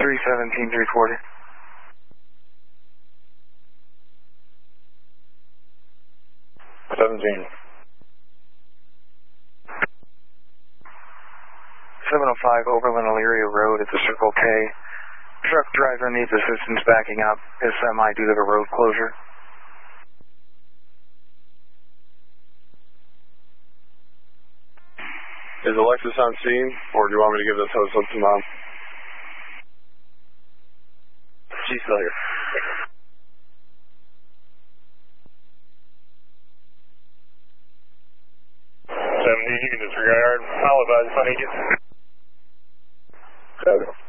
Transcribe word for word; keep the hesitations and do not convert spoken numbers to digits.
three seventeen, three forty. seventeen. seven oh five Oberlin Elyria Road at the Circle K. Truck driver needs assistance backing up his semi due to the road closure. Is Alexis on scene, or do you want me to give this host up to Mom? She's still here. seventeen, you can disregard. I'll advise if I need you. Okay.